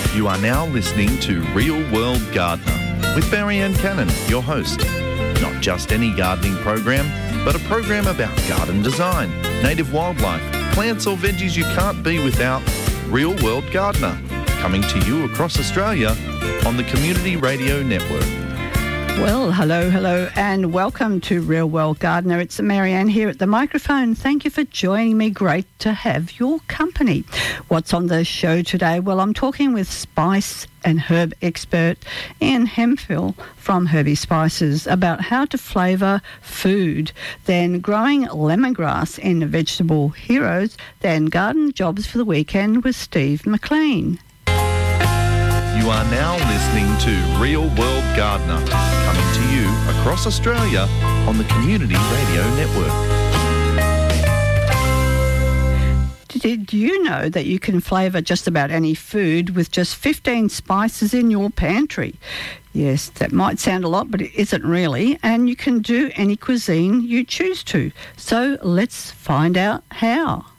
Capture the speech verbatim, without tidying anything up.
You are now listening to Real World Gardener with Marianne Cannon, your host. Not just any gardening program, but a program about garden design, native wildlife, plants or veggies you can't be without. Real World Gardener, coming to you across Australia on the Community Radio Network. Well, hello, hello, and welcome to Real World Gardener. It's Marianne here at the microphone. Thank you for joining me. Great to have your company. What's on the show today? Well, I'm talking with spice and herb expert Ian Hemphill from Herbie Spices about how to flavour food, then growing lemongrass in Vegetable Heroes, then garden jobs for the weekend with Steve McLean. You are now listening to Real World Gardener, coming to you across Australia on the Community Radio Network. Did you know that you can flavour just about any food with just fifteen spices in your pantry? Yes, that might sound a lot, but it isn't really, and you can do any cuisine you choose to. So let's find out how.